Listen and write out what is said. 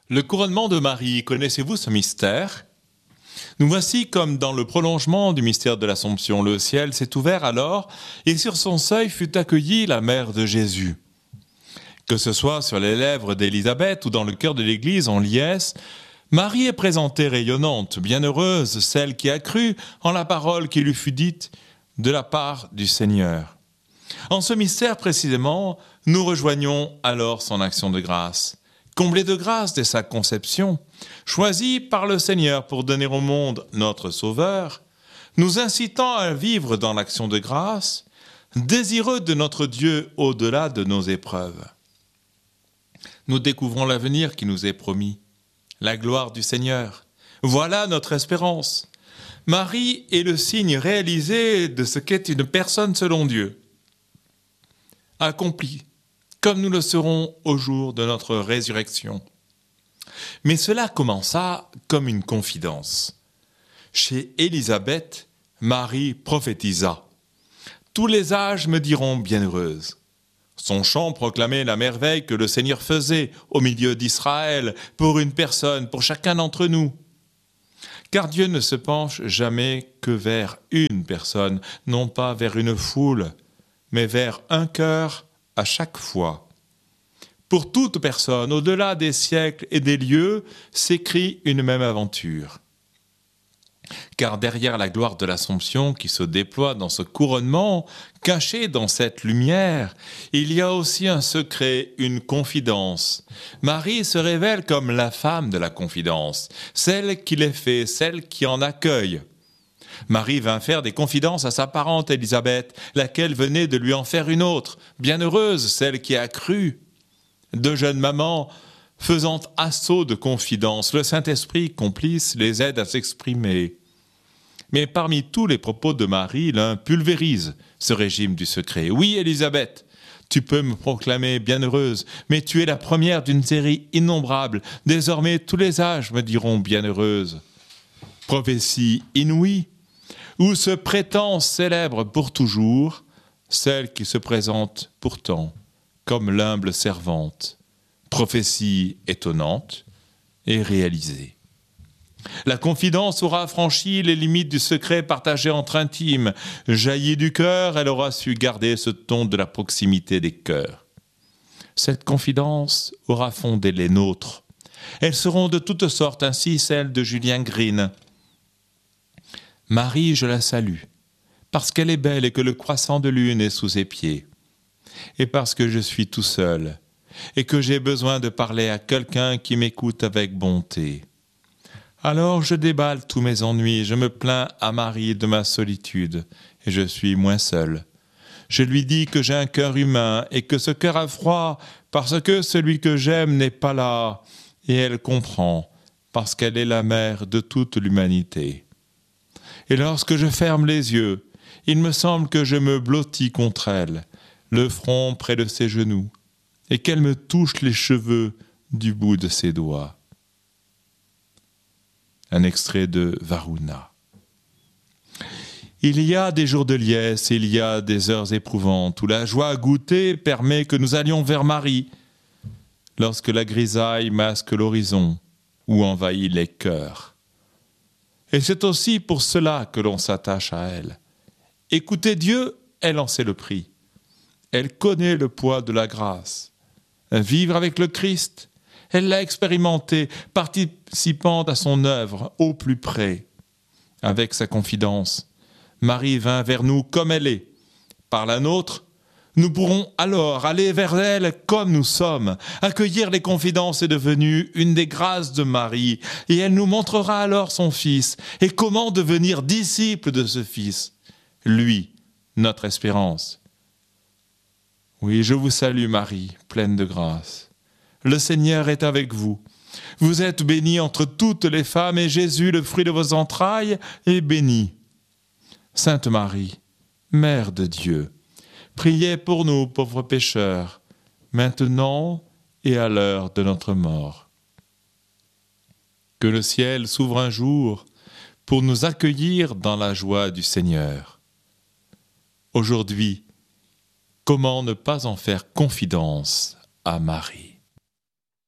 Le couronnement de Marie, connaissez-vous ce mystère ? Nous voici comme dans le prolongement du mystère de l'Assomption. Le ciel s'est ouvert alors, et sur son seuil fut accueillie la mère de Jésus. Que ce soit sur les lèvres d'Élisabeth ou dans le cœur de l'Église en liesse, Marie est présentée rayonnante, bienheureuse, celle qui a cru en la parole qui lui fut dite de la part du Seigneur. En ce mystère précisément, nous rejoignons alors son action de grâce. Comblée de grâce dès sa conception, choisie par le Seigneur pour donner au monde notre Sauveur, nous incitant à vivre dans l'action de grâce, désireux de notre Dieu au-delà de nos épreuves. Nous découvrons l'avenir qui nous est promis, la gloire du Seigneur. Voilà notre espérance. Marie est le signe réalisé de ce qu'est une personne selon Dieu, accomplie, comme nous le serons au jour de notre résurrection. Mais cela commença comme une confidence. Chez Élisabeth, Marie prophétisa. Tous les âges me diront bienheureuse. Son chant proclamait la merveille que le Seigneur faisait au milieu d'Israël pour une personne, pour chacun d'entre nous. Car Dieu ne se penche jamais que vers une personne, non pas vers une foule, mais vers un cœur à chaque fois. Pour toute personne, au-delà des siècles et des lieux, s'écrit une même aventure. Car derrière la gloire de l'Assomption qui se déploie dans ce couronnement, caché dans cette lumière, il y a aussi un secret, une confidence. Marie se révèle comme la femme de la confidence, celle qui les fait, celle qui en accueille. Marie vint faire des confidences à sa parente Élisabeth, laquelle venait de lui en faire une autre, bienheureuse, celle qui a cru. Deux jeunes mamans faisant assaut de confidence, le Saint-Esprit complice les aide à s'exprimer. Mais parmi tous les propos de Marie, l'un pulvérise ce régime du secret. Oui, Élisabeth, tu peux me proclamer bienheureuse, mais tu es la première d'une série innombrable. Désormais, tous les âges me diront bienheureuse. Prophétie inouïe, où se prétend célèbre pour toujours celle qui se présente pourtant comme l'humble servante. Prophétie étonnante et réalisée. La confidence aura franchi les limites du secret partagé entre intimes. Jaillie du cœur, elle aura su garder ce ton de la proximité des cœurs. Cette confidence aura fondé les nôtres. Elles seront de toutes sortes, ainsi celles de Julien Green. Marie, je la salue, parce qu'elle est belle et que le croissant de lune est sous ses pieds. Et parce que je suis tout seul, et que j'ai besoin de parler à quelqu'un qui m'écoute avec bonté. Alors je déballe tous mes ennuis, je me plains à Marie de ma solitude, et je suis moins seul. Je lui dis que j'ai un cœur humain, et que ce cœur a froid, parce que celui que j'aime n'est pas là, et elle comprend, parce qu'elle est la mère de toute l'humanité. Et lorsque je ferme les yeux, il me semble que je me blottis contre elle, le front près de ses genoux, et qu'elle me touche les cheveux du bout de ses doigts. Un extrait de Varuna. Il y a des jours de liesse, il y a des heures éprouvantes, où la joie à goûter permet que nous allions vers Marie, lorsque la grisaille masque l'horizon, ou envahit les cœurs. Et c'est aussi pour cela que l'on s'attache à elle. Écouter Dieu, elle en sait le prix. Elle connaît le poids de la grâce. Vivre avec le Christ, elle l'a expérimenté, participant à son œuvre au plus près. Avec sa confidence, Marie vint vers nous comme elle est. Par la nôtre, nous pourrons alors aller vers elle comme nous sommes. Accueillir les confidences est devenu une des grâces de Marie, et elle nous montrera alors son Fils, et comment devenir disciple de ce Fils. Lui, notre espérance. Oui, je vous salue Marie, pleine de grâce. Le Seigneur est avec vous. Vous êtes bénie entre toutes les femmes, et Jésus, le fruit de vos entrailles, est béni. Sainte Marie, Mère de Dieu, priez pour nous pauvres pécheurs, maintenant et à l'heure de notre mort. Que le ciel s'ouvre un jour pour nous accueillir dans la joie du Seigneur. Aujourd'hui, comment ne pas en faire confidence à Marie ?